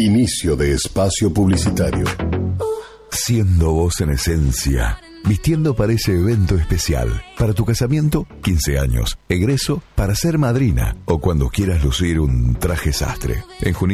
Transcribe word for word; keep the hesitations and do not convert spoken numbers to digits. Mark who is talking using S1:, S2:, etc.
S1: Inicio de espacio publicitario.
S2: Siendo vos en esencia, vistiendo para ese evento especial, para tu casamiento, quince años, egreso, para ser madrina o cuando quieras lucir un traje sastre. En Junín